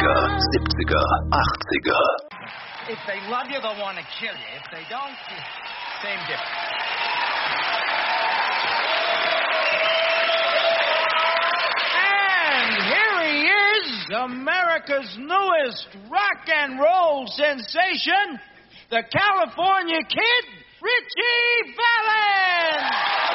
60er, 70er, 80er. If they love you, they'll want to kill you. If they don't, same difference. And here he is, America's newest rock and roll sensation, the California Kid, Richie Valens!